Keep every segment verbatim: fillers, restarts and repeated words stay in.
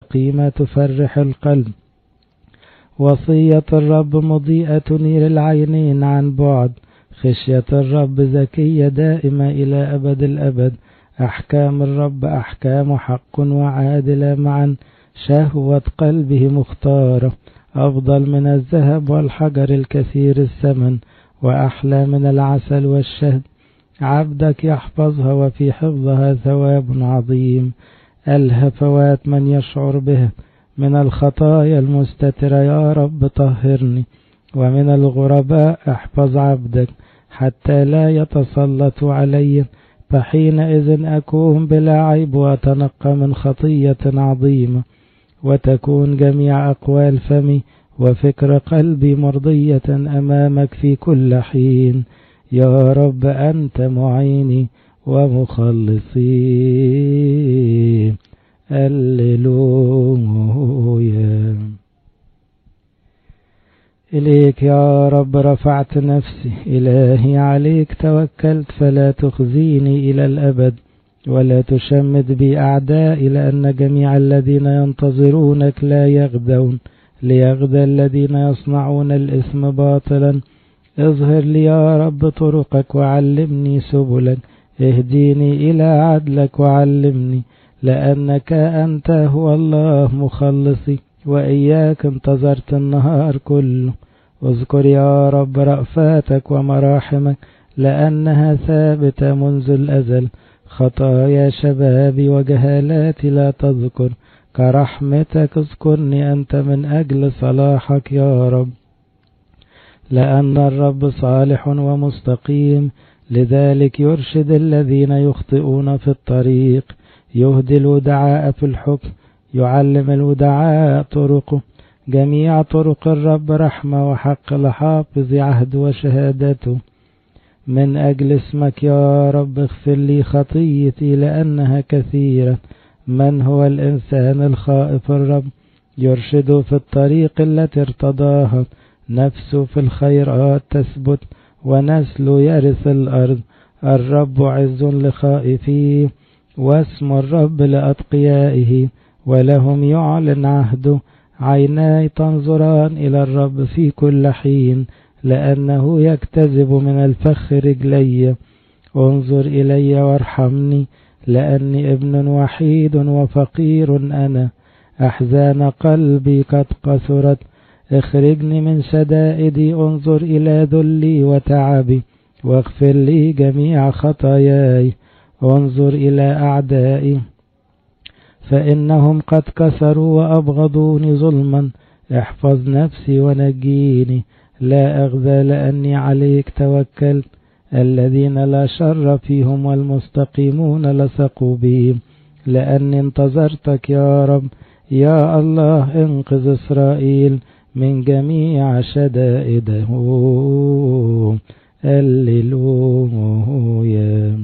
مستقيمة تفرح القلب. وصية الرب مضيئة تنير العينين عن بعد. خشية الرب زكية دائمة إلى أبد الأبد. أحكام الرب أحكام حق وعادلة معا. شهوة قلبه مختارة أفضل من الذهب والحجر الكثير الثمن، وأحلى من العسل والشهد. عبدك يحفظها وفي حفظها ثواب عظيم. الهفوات من يشعر به من الخطايا المستترة يا رب طهرني، ومن الغرباء احفظ عبدك حتى لا يتسلط علي، فحينئذ أكون بلا عيب وأتنقى من خطية عظيمة. وتكون جميع أقوال فمي وفكر قلبي مرضية أمامك في كل حين. يا رب أنت معيني ومخلصي. هللويا. إليك يا رب رفعت نفسي، إلهي عليك توكلت، فلا تخزيني إلى الأبد ولا تشمت بي أعدائي، لأن جميع الذين ينتظرونك لا يغدون، ليغدى الذين يصنعون الإثم باطلا. اظهر لي يا رب طرقك وعلمني سبلك، اهديني إلى عدلك وعلمني، لأنك أنت هو الله مخلصي، وإياك انتظرت النهار كله. اذكر يا رب رأفاتك ومراحمك، لأنها ثابتة منذ الأزل. خطايا شبابي وجهالاتي لا تذكر، كرحمتك اذكرني أنت من أجل صلاحك يا رب. لأن الرب صالح ومستقيم، لذلك يرشد الذين يخطئون في الطريق. يهدي الودعاء في الحكم، يعلم الودعاء طرقه. جميع طرق الرب رحمة وحق لحافظ عهد وشهادته. من أجل اسمك يا رب اغفر لي خطيتي لأنها كثيرة. من هو الإنسان الخائف الرب؟ يرشد في الطريق التي ارتضاها. نفسه في الخيرات تثبت، ونسله يرث الأرض. الرب عز لخائفيه، واسم الرب لأتقيائه، ولهم يعلن عهده. عيناي تنظران إلى الرب في كل حين، لأنه يكتذب من الفخ رجلي. انظر إلي وارحمني، لأني ابن وحيد وفقير أنا. أحزان قلبي قد قصرت، اخرجني من شدائدي. انظر إلى ذلي وتعبي، واغفر لي جميع خطاياي. انظر إلى أعدائي، فإنهم قد كسروا وأبغضوني ظلما. احفظ نفسي ونجيني، لا أغذى لأني عليك توكلت. الذين لا شر فيهم والمستقيمون لصقوا بهم، لأني انتظرتك يا رب. يا الله انقذ إسرائيل من جميع شدائده. هللويا.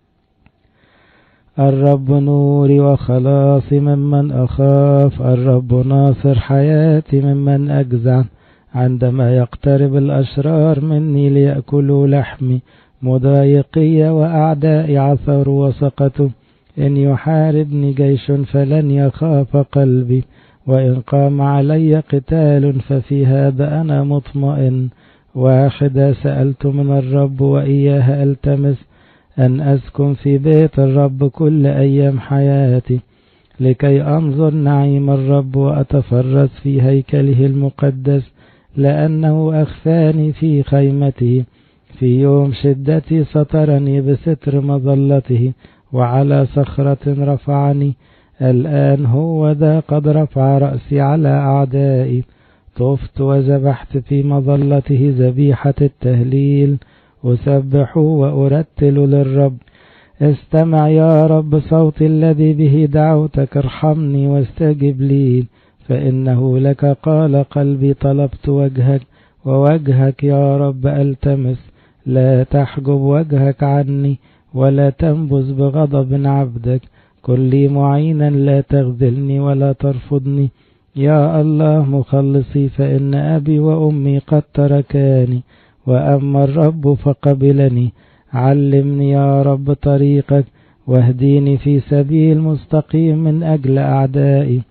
الرب نوري وخلاصي ممن أخاف. الرب ناصر حياتي ممن أجزع. عندما يقترب الأشرار مني ليأكلوا لحمي، مضايقي وأعدائي عثروا وسقطوا. إن يحاربني جيش فلن يخاف قلبي، وإن قام علي قتال ففي هذا أنا مطمئن. واحدة سألت من الرب وإياها ألتمس، أن أسكن في بيت الرب كل أيام حياتي، لكي أنظر نعيم الرب وأتفرس في هيكله المقدس. لأنه أخفاني في خيمته، في يوم شدتي سترني بستر مظلته، وعلى صخرة رفعني. الآن هو ذا قد رفع رأسي على أعدائي. طفت وذبحت في مظلته ذبيحة التهليل. أسبح وأرتل للرب. استمع يا رب صوتي الذي به دعوتك. ارحمني واستجب لي، فإنه لك قال قلبي طلبت وجهك. ووجهك يا رب ألتمس. لا تحجب وجهك عني، ولا تنبذ بغضب عبدك. كن لي معينا، لا تخذلني ولا ترفضني. يا الله مخلصي، فإن أبي وأمي قد تركاني، وأما الرب فقبلني. علمني يا رب طريقك، واهديني في سبيل مستقيم من أجل أعدائي.